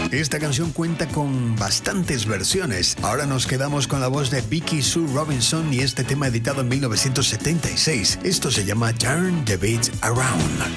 Esta canción cuenta con bastantes versiones. Ahora nos quedamos con la voz de Vicky Sue Robinson y este tema editado en 1976. Esto se llama Turn the Beat Around.